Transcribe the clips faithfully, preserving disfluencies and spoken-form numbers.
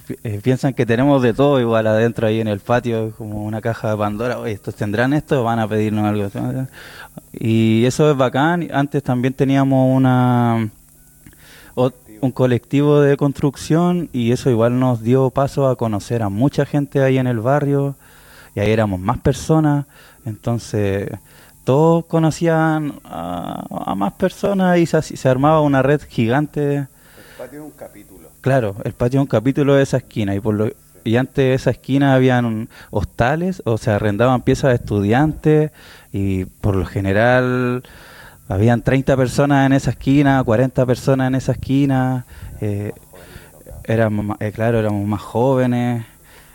eh, piensan que tenemos de todo igual adentro ahí en el patio, como una caja de Pandora. Oye, ¿estos tendrán esto? Van a pedirnos algo. Y eso es bacán. Antes también teníamos una o, un colectivo de construcción y eso igual nos dio paso a conocer a mucha gente ahí en el barrio y ahí éramos más personas. Entonces todos conocían a, a más personas y se, se armaba una red gigante. El patio es un capítulo. Claro, el patio es un capítulo de esa esquina y por lo y antes de esa esquina habían hostales, o sea, arrendaban piezas de estudiantes y por lo general habían treinta personas en esa esquina, cuarenta personas en esa esquina, eh, éramos, eh, claro, éramos más jóvenes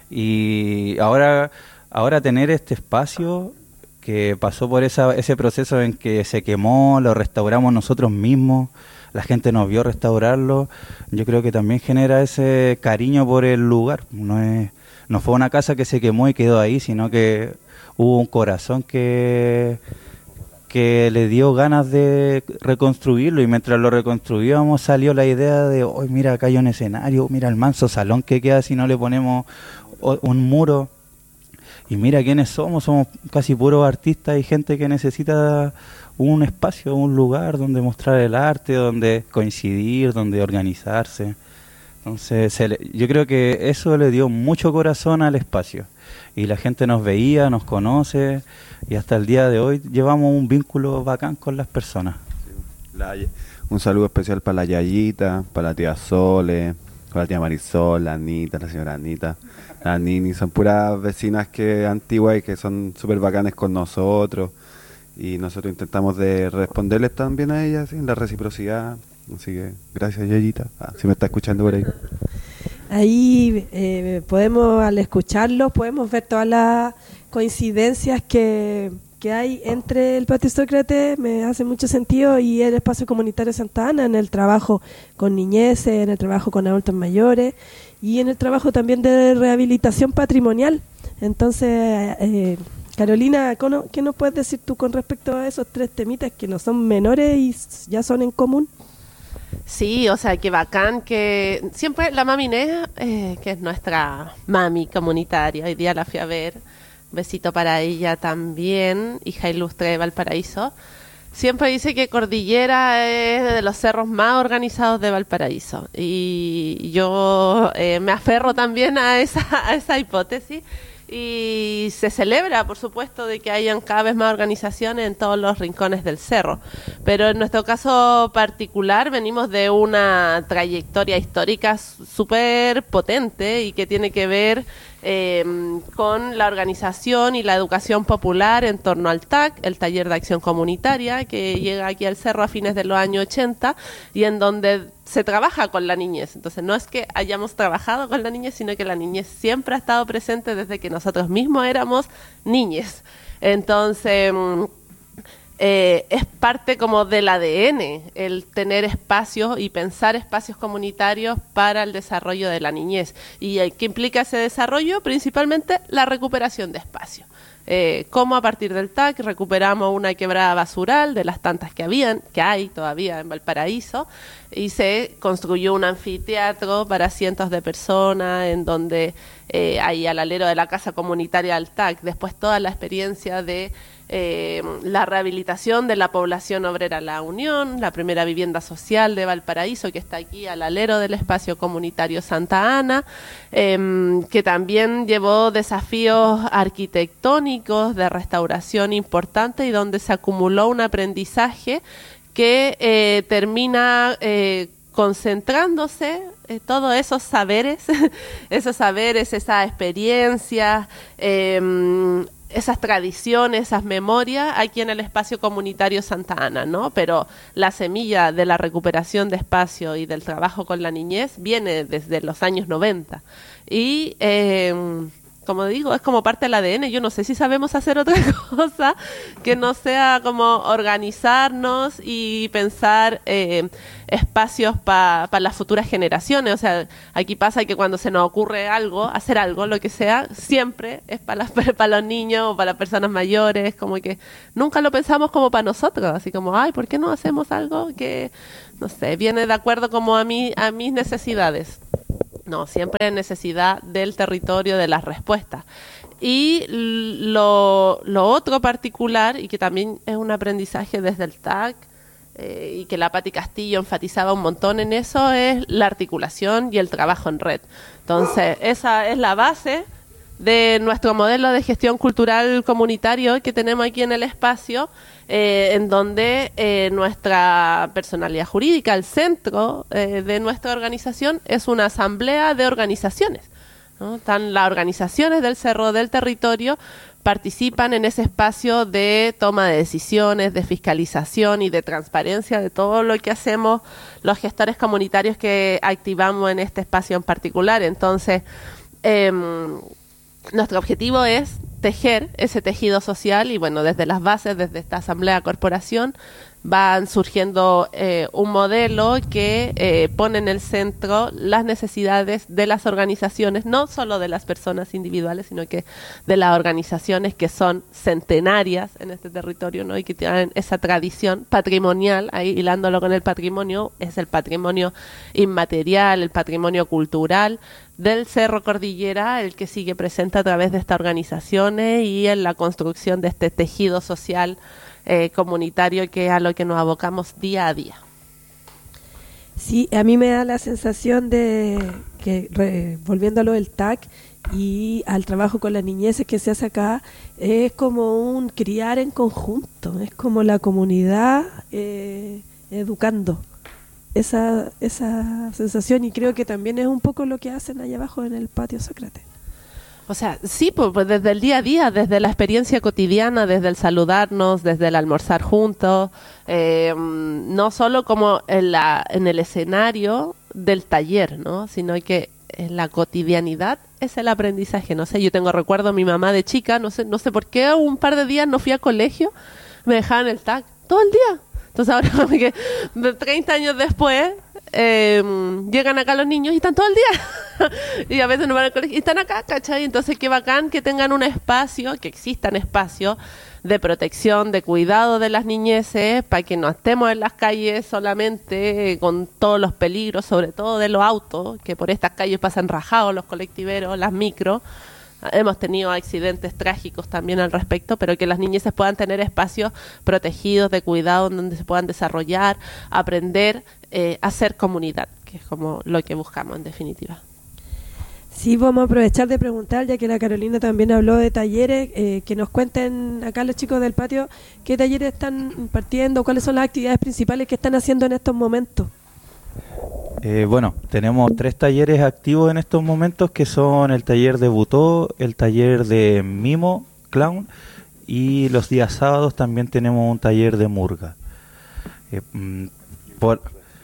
y ahora, ahora tener este espacio que pasó por esa, ese proceso en que se quemó, lo restauramos nosotros mismos, la gente nos vio restaurarlo, yo creo que también genera ese cariño por el lugar. No es, no fue una casa que se quemó y quedó ahí, sino que hubo un corazón que, que le dio ganas de reconstruirlo y mientras lo reconstruíamos salió la idea de, hoy oh, mira acá hay un escenario, mira el manso salón que queda si no le ponemos un muro. Y mira quiénes somos, somos casi puros artistas y gente que necesita un espacio, un lugar donde mostrar el arte, donde coincidir, donde organizarse. Entonces se le, yo creo que eso le dio mucho corazón al espacio. Y la gente nos veía, nos conoce y hasta el día de hoy llevamos un vínculo bacán con las personas. La, un saludo especial para la Yayita, para la tía Sole, para la tía Marisol, la Anita, la señora Anita. La Nini, son puras vecinas que antiguas y que son súper bacanes con nosotros y nosotros intentamos de responderles también a ellas, ¿sí? La reciprocidad, así que gracias Yayita, ah, si me está escuchando por ahí. Ahí eh, podemos, al escucharlos, podemos ver todas las coincidencias que, que hay entre el Patio Sócrates, me hace mucho sentido, y el Espacio Comunitario Santa Ana, en el trabajo con niñeces, en el trabajo con adultos mayores y en el trabajo también de rehabilitación patrimonial. Entonces, eh, Carolina, ¿qué nos puedes decir tú con respecto a esos tres temitas que no son menores y ya son en común? Sí, o sea, qué bacán que siempre la mami Inés, eh, que es nuestra mami comunitaria, hoy día la fui a ver, besito para ella también, hija ilustre de Valparaíso. Siempre dice que Cordillera es de los cerros más organizados de Valparaíso y yo eh, me aferro también a esa, a esa hipótesis y se celebra, por supuesto, de que hayan cada vez más organizaciones en todos los rincones del cerro, pero en nuestro caso particular venimos de una trayectoria histórica súper potente y que tiene que ver Eh, con la organización y la educación popular en torno al T A C, el Taller de Acción Comunitaria, que llega aquí al cerro a fines de los años ochenta y en donde se trabaja con la niñez. Entonces no es que hayamos trabajado con la niñez, sino que la niñez siempre ha estado presente desde que nosotros mismos éramos niñes. Entonces Eh, es parte como del A D N el tener espacios y pensar espacios comunitarios para el desarrollo de la niñez. ¿Y eh, qué implica ese desarrollo? Principalmente la recuperación de espacios. Eh, cómo a partir del T A C recuperamos una quebrada basural de las tantas que habían, que hay todavía en Valparaíso, y se construyó un anfiteatro para cientos de personas en donde eh, hay al alero de la casa comunitaria del T A C, después toda la experiencia de Eh, la rehabilitación de la población obrera La Unión, la primera vivienda social de Valparaíso que está aquí al alero del espacio comunitario Santa Ana, eh, que también llevó desafíos arquitectónicos de restauración importantes y donde se acumuló un aprendizaje que eh, termina eh, concentrándose eh, todos esos saberes, esos saberes, esas experiencias, eh, esas tradiciones, esas memorias aquí en el espacio comunitario Santa Ana, ¿no? Pero la semilla de la recuperación de espacio y del trabajo con la niñez viene desde los años noventa. Y, eh, como digo, es como parte del A D N. Yo no sé si sabemos hacer otra cosa que no sea como organizarnos y pensar eh, espacios para pa las futuras generaciones. O sea, aquí pasa que cuando se nos ocurre algo, hacer algo, lo que sea, siempre es para para los niños o para las personas mayores, como que nunca lo pensamos como para nosotros, así como, ay, ¿por qué no hacemos algo que, no sé, viene de acuerdo como a mí, a mis necesidades? No, siempre hay necesidad del territorio, de las respuestas. Y lo, lo otro particular, y que también es un aprendizaje desde el T A C, eh, y que la Pati Castillo enfatizaba un montón en eso, es la articulación y el trabajo en red. Entonces, esa es la base de nuestro modelo de gestión cultural comunitario que tenemos aquí en el espacio, eh, en donde eh, nuestra personalidad jurídica, el centro eh, de nuestra organización, es una asamblea de organizaciones, ¿no? Están las organizaciones del Cerro del Territorio, participan en ese espacio de toma de decisiones, de fiscalización y de transparencia de todo lo que hacemos los gestores comunitarios que activamos en este espacio en particular. Entonces, eh, nuestro objetivo es tejer ese tejido social y bueno, desde las bases, desde esta asamblea corporación, van surgiendo eh, un modelo que eh, pone en el centro las necesidades de las organizaciones, no solo de las personas individuales, sino que de las organizaciones que son centenarias en este territorio, ¿no? Y que tienen esa tradición patrimonial, ahí hilándolo con el patrimonio, es el patrimonio inmaterial, el patrimonio cultural del Cerro Cordillera, el que sigue presente a través de estas organizaciones y en la construcción de este tejido social Eh, comunitario, que es a lo que nos abocamos día a día. Sí, a mí me da la sensación de que, re, volviendo a lo del T A C y al trabajo con las niñeces que se hace acá, es como un criar en conjunto, es como la comunidad eh, educando. Esa, esa sensación, y creo que también es un poco lo que hacen allá abajo en el patio Sócrates. O sea, sí, pues, pues desde el día a día, desde la experiencia cotidiana, desde el saludarnos, desde el almorzar juntos, eh, no solo como en, la, en el escenario del taller, ¿no? Sino que en la cotidianidad es el aprendizaje. No sé, yo tengo recuerdo a mi mamá de chica, no sé, no sé por qué un par de días no fui a colegio, me dejaban el T A C todo el día. Entonces ahora como que treinta años después eh, llegan acá los niños y están todo el día y a veces no van al colegio y están acá, ¿cachai? Entonces qué bacán que tengan un espacio, que existan espacios de protección, de cuidado de las niñeces, para que no estemos en las calles solamente eh, con todos los peligros, sobre todo de los autos, que por estas calles pasan rajados los colectiveros, las micros. Hemos tenido accidentes trágicos también al respecto, pero que las niñeces puedan tener espacios protegidos de cuidado donde se puedan desarrollar, aprender eh, a ser comunidad, que es como lo que buscamos en definitiva. Sí, vamos a aprovechar de preguntar, ya que la Carolina también habló de talleres, eh, que nos cuenten acá los chicos del patio qué talleres están impartiendo, cuáles son las actividades principales que están haciendo en estos momentos. Eh, bueno, tenemos tres talleres activos en estos momentos, que son el taller de Butó, el taller de Mimo, Clown, y los días sábados también tenemos un taller de Murga. Eh, por,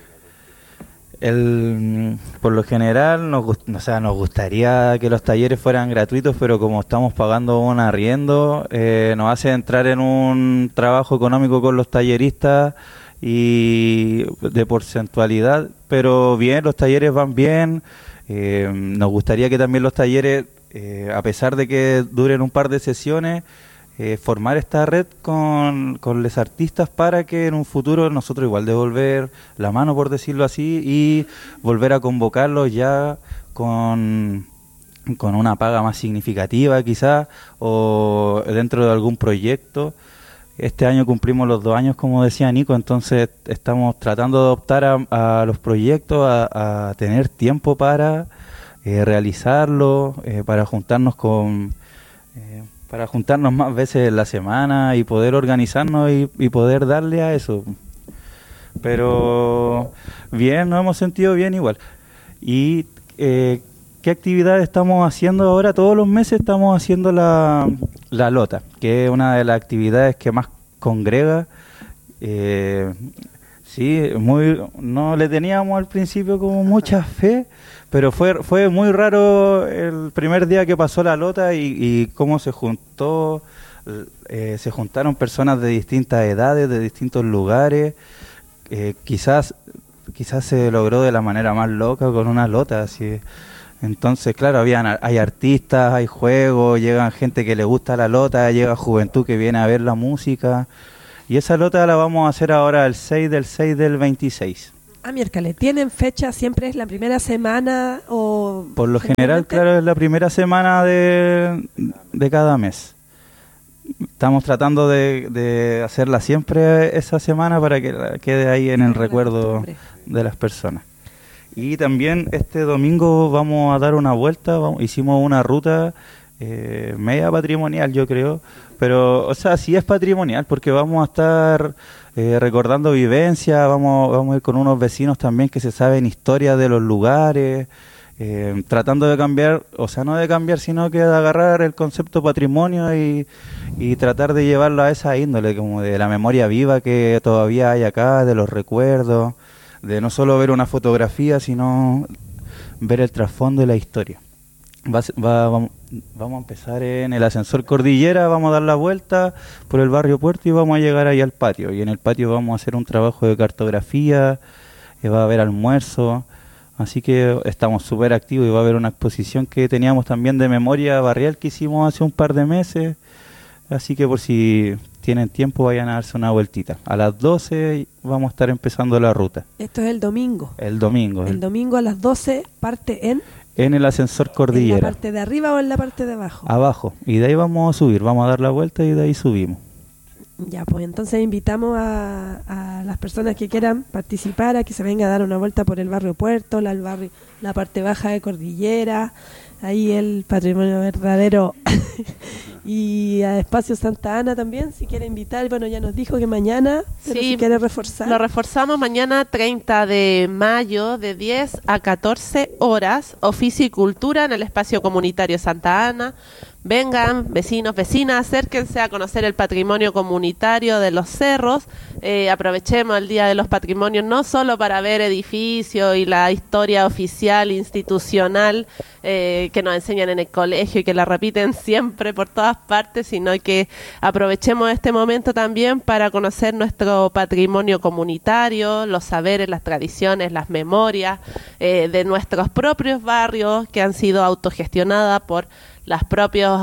el, por lo general, nos, o sea, nos gustaría que los talleres fueran gratuitos, pero como estamos pagando un arriendo, eh, nos hace entrar en un trabajo económico con los talleristas y de porcentualidad, pero bien, los talleres van bien. Eh, nos gustaría que también los talleres, eh, a pesar de que duren un par de sesiones, eh, formar esta red con, con los artistas para que en un futuro nosotros igual devolver la mano, por decirlo así, y volver a convocarlos ya con, con una paga más significativa quizás, o dentro de algún proyecto. Este año cumplimos los dos años, como decía Nico, entonces estamos tratando de adoptar a, a los proyectos, a, a tener tiempo para eh, realizarlo, eh, para juntarnos con, eh, para juntarnos más veces en la semana y poder organizarnos y, y poder darle a eso. Pero bien, nos hemos sentido bien igual. Y eh, ¿qué actividades estamos haciendo ahora? Todos los meses estamos haciendo la, la lota, que es una de las actividades que más congrega. Eh, sí, muy, no le teníamos al principio como mucha fe, pero fue fue muy raro el primer día que pasó la lota y, y cómo se juntó, eh, se juntaron personas de distintas edades, de distintos lugares. Eh, quizás, quizás se logró de la manera más loca con una lota, así. Entonces, claro, habían, hay artistas, hay juegos, llegan gente que le gusta la lota, llega juventud que viene a ver la música. Y esa lota la vamos a hacer ahora el seis del seis del veintiséis. Ah, miércoles. ¿Tienen fecha? ¿Siempre es la primera semana o...? Por lo general, claro, es la primera semana de, de cada mes. Estamos tratando de, de hacerla siempre esa semana para que la- quede ahí en el recuerdo de las personas. Y también este domingo vamos a dar una vuelta, vamos- hicimos una ruta eh, media patrimonial, yo creo, pero, o sea, sí es patrimonial porque vamos a estar eh, recordando vivencias, vamos, vamos a ir con unos vecinos también que se saben historias de los lugares, eh, tratando de cambiar, o sea, no de cambiar, sino que de agarrar el concepto patrimonio y, y tratar de llevarlo a esa índole, como de la memoria viva que todavía hay acá, de los recuerdos, de no solo ver una fotografía, sino ver el trasfondo de la historia. Va a ser- va- vamos, vamos a empezar en el ascensor Cordillera, vamos a dar la vuelta por el barrio Puerto y vamos a llegar ahí al patio. Y en el patio vamos a hacer un trabajo de cartografía, eh, va a haber almuerzo, así que estamos súper activos y va a haber una exposición que teníamos también de memoria barrial que hicimos hace un par de meses. Así que por si tienen tiempo vayan a darse una vueltita. A las doce vamos a estar empezando la ruta, Esto es el domingo. el domingo, El el- domingo a las doce parte en... en el ascensor ¿En la Cordillera. parte de arriba o en la parte de abajo? Abajo, y de ahí vamos a subir, vamos a dar la vuelta y de ahí subimos. Ya, pues entonces invitamos a, a las personas que quieran participar a que se venga a dar una vuelta por el barrio Puerto, la, el barrio, la parte baja de Cordillera, ahí el patrimonio verdadero y a Espacio Santa Ana también, si quiere invitar. Bueno, ya nos dijo que mañana, pero Sí, si quiere reforzar. Lo reforzamos mañana treinta de mayo de diez a catorce horas, oficio y cultura en el espacio comunitario Santa Ana. Vengan, vecinos, vecinas, acérquense a conocer el patrimonio comunitario de los cerros. Eh, aprovechemos el Día de los Patrimonios no solo para ver edificios y la historia oficial, institucional, eh, que nos enseñan en el colegio y que la repiten siempre por todas partes, sino que aprovechemos este momento también para conocer nuestro patrimonio comunitario, los saberes, las tradiciones, las memorias eh, de nuestros propios barrios que han sido autogestionadas por los propios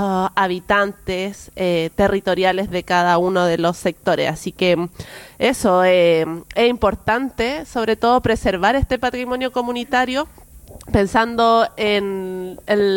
habitantes eh, territoriales de cada uno de los sectores. Así que eso eh, es importante, sobre todo preservar este patrimonio comunitario, pensando en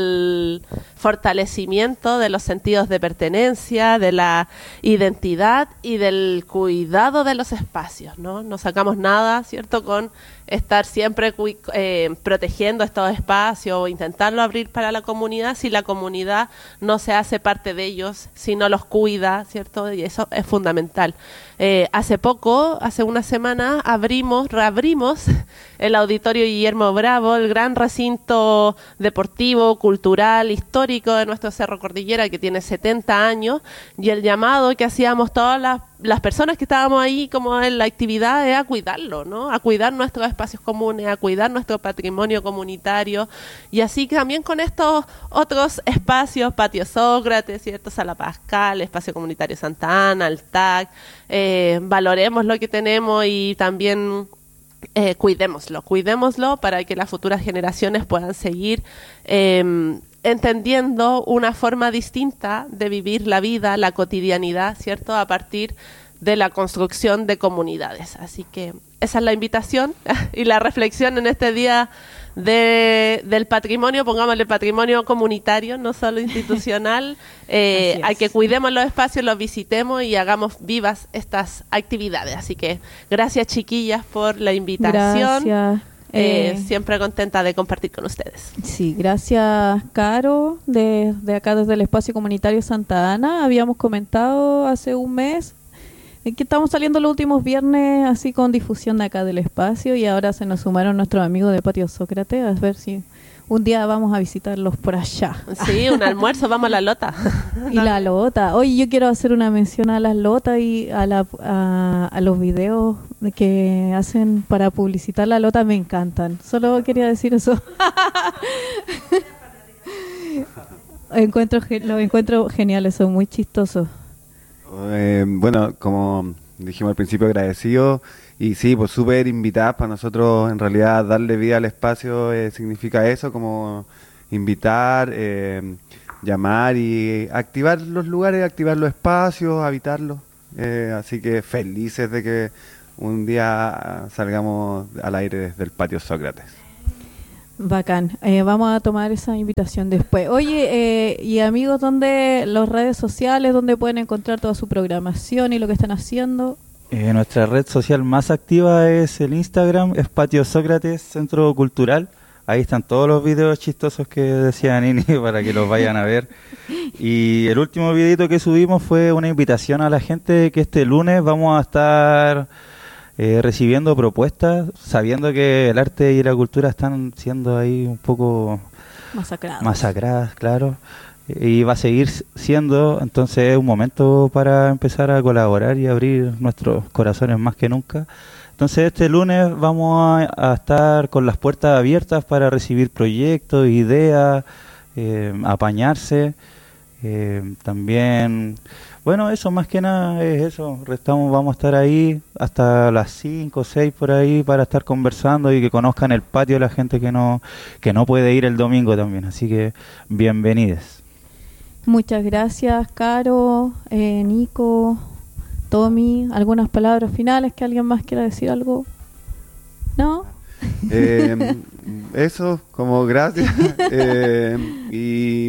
el fortalecimiento de los sentidos de pertenencia, de la identidad y del cuidado de los espacios, ¿no? No sacamos nada, ¿cierto?, con estar siempre cui- eh, protegiendo estos espacios o intentarlo abrir para la comunidad si la comunidad no se hace parte de ellos, si no los cuida, ¿cierto? Y eso es fundamental. Eh, hace poco, hace una semana, abrimos, reabrimos el Auditorio Guillermo Bravo, el gran recinto deportivo, cultural, histórico de nuestro Cerro Cordillera, que tiene setenta años, y el llamado que hacíamos todas las, las personas que estábamos ahí como en la actividad es a cuidarlo, ¿no? A cuidar nuestros espacios comunes, a cuidar nuestro patrimonio comunitario, y así que también con estos otros espacios, Patio Sócrates, ¿cierto?, Sala Pascal, Espacio Comunitario Santa Ana, el T A C, eh, valoremos lo que tenemos y también eh, cuidémoslo, cuidémoslo para que las futuras generaciones puedan seguir eh, entendiendo una forma distinta de vivir la vida, la cotidianidad, ¿cierto?, a partir de la construcción de comunidades. Así que esa es la invitación y la reflexión en este día de, del patrimonio, pongámosle patrimonio comunitario, no solo institucional, eh, hay que cuidemos los espacios, los visitemos y hagamos vivas estas actividades. Así que gracias, chiquillas, por la invitación. Gracias. Eh, Eh, siempre contenta de compartir con ustedes. Sí, gracias, Caro, de, de acá desde el Espacio Comunitario Santa Ana. Habíamos comentado hace un mes eh, que estamos saliendo los últimos viernes así con difusión de acá del espacio, y ahora se nos sumaron nuestros amigos de Patio Sócrates, a ver si un día vamos a visitarlos por allá. Sí, un almuerzo, vamos a la lota. Y la lota. Oye, yo quiero hacer una mención a las lotas y a, la, a, a los videos de que hacen para publicitar la lota, me encantan. Solo quería decir eso. encuentro ge- Los encuentro geniales, son muy chistosos. Eh, bueno, como dijimos al principio, agradecido. Y sí, pues súper invitadas para nosotros. En realidad, darle vida al espacio eh, significa eso, como invitar, eh, llamar y activar los lugares, activar los espacios, habitarlos. Eh, así que felices de que un día salgamos al aire desde el patio Sócrates. Bacán. Eh, vamos a tomar esa invitación después. Oye, eh, y amigos, ¿dónde las redes sociales, dónde pueden encontrar toda su programación y lo que están haciendo? Eh, nuestra red social más activa es el Instagram, es Patio Sócrates, Centro Cultural. Ahí están todos los videos chistosos que decía Nini para que los vayan a ver. Y el último videito que subimos fue una invitación a la gente que este lunes vamos a estar eh, recibiendo propuestas, sabiendo que el arte y la cultura están siendo ahí un poco Masacrados. masacradas, claro. Y va a seguir siendo, entonces es un momento para empezar a colaborar y abrir nuestros corazones más que nunca. Entonces este lunes vamos a, a estar con las puertas abiertas para recibir proyectos, ideas, eh, apañarse. Eh, también, bueno, eso más que nada es eso. Restamos, vamos a estar ahí hasta las cinco o seis por ahí para estar conversando y que conozcan el patio la gente que no, que no puede ir el domingo también. Así que bienvenidos. Muchas gracias, Caro, eh, Nico, Tommy. ¿Algunas palabras finales que alguien más quiera decir algo? ¿No? Eh, eso, como gracias. eh, y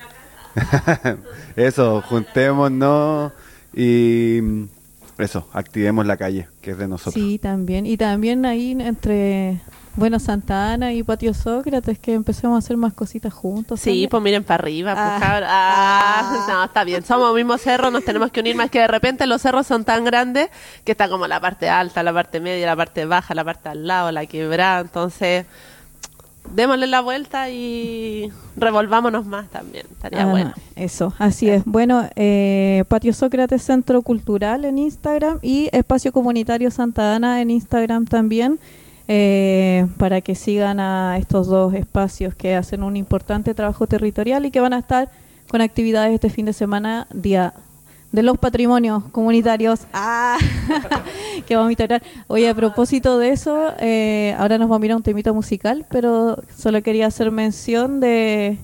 eso, juntémonos y eso, activemos la calle, que es de nosotros. Sí, también. Y también ahí entre, bueno, Santa Ana y Patio Sócrates, que empecemos a hacer más cositas juntos. Sí, también. pues miren para arriba, pues, Ah. cabrón. Ah, no, está bien. Somos mismo cerro, nos tenemos que unir más que de repente los cerros son tan grandes que está como la parte alta, la parte media, la parte baja, la parte al lado, la quebrada. Entonces, démosle la vuelta y revolvámonos más también. Estaría Ah, bueno. Eso, así es. Bueno, eh, Patio Sócrates Centro Cultural en Instagram y Espacio Comunitario Santa Ana en Instagram también, eh, para que sigan a estos dos espacios que hacen un importante trabajo territorial y que van a estar con actividades este fin de semana, Día de los Patrimonios Comunitarios. ¡Ah! Que vamos a integrar. Oye, a propósito de eso, eh, ahora nos vamos a mirar un temita musical, pero solo quería hacer mención de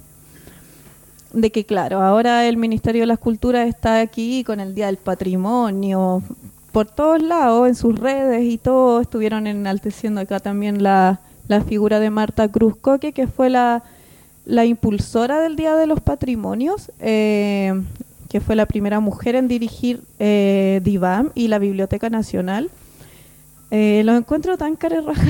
de que, claro, ahora el Ministerio de las Culturas está aquí con el Día del Patrimonio, por todos lados, en sus redes y todo, estuvieron enalteciendo acá también la, la figura de Marta Cruz Coque, que fue la, la impulsora del Día de los Patrimonios, eh, que fue la primera mujer en dirigir eh, DIVAM y la Biblioteca Nacional. Eh, lo encuentro tan carerraja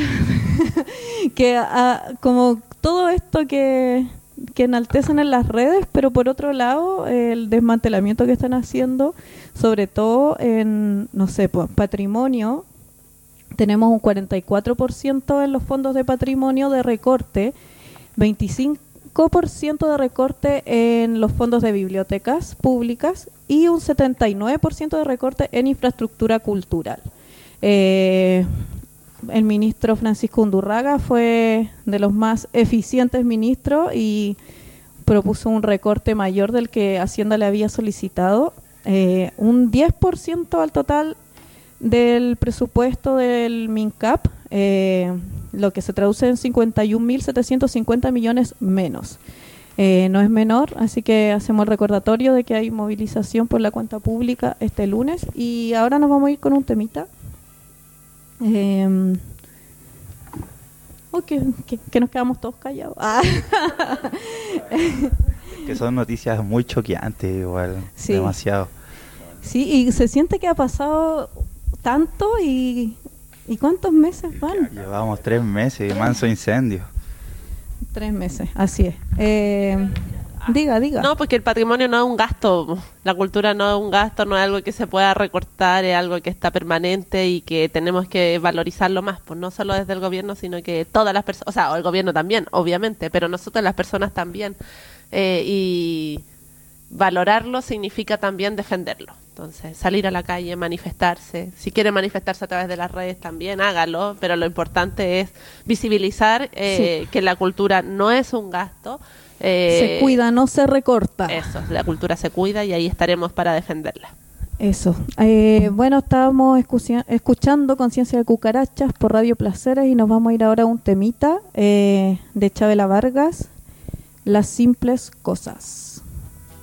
que a, como todo esto que, que enaltecen en las redes, pero por otro lado el desmantelamiento que están haciendo, sobre todo en, no sé, pues, patrimonio, tenemos un cuarenta y cuatro por ciento en los fondos de patrimonio de recorte, veinticinco por ciento de recorte en los fondos de bibliotecas públicas y un setenta y nueve por ciento de recorte en infraestructura cultural. Eh, el ministro Francisco Undurraga fue de los más eficientes ministros y propuso un recorte mayor del que Hacienda le había solicitado, eh, un diez por ciento al total del presupuesto del MINCAP, eh, lo que se traduce en cincuenta y un mil setecientos cincuenta millones menos. Eh, no es menor, así que hacemos el recordatorio de que hay movilización por la cuenta pública este lunes. Y ahora nos vamos a ir con un temita. Eh, oh, que, que, que nos quedamos todos callados. Ah. Que son noticias muy choqueantes igual, Sí. demasiado. Sí, y se siente que ha pasado tanto y, y ¿cuántos meses van? Llevamos tres meses y manso incendio. Tres meses, así es. Eh, diga, diga. No, porque el patrimonio no es un gasto, la cultura no es un gasto, no es algo que se pueda recortar, es algo que está permanente y que tenemos que valorizarlo más, pues no solo desde el gobierno, sino que todas las personas, o sea, o el gobierno también, obviamente, pero nosotros las personas también. Eh, y valorarlo significa también defenderlo. Entonces, salir a la calle, manifestarse. Si quiere manifestarse a través de las redes también, hágalo, pero lo importante es visibilizar eh, Sí. que la cultura no es un gasto. eh, Se cuida, no se recorta. Eso, la cultura se cuida y ahí estaremos para defenderla. Eso. Eh, bueno, estábamos escucha- escuchando Conciencia de Cucarachas por Radio Placeres y nos vamos a ir ahora a un temita eh, de Chabela Vargas, Las simples cosas.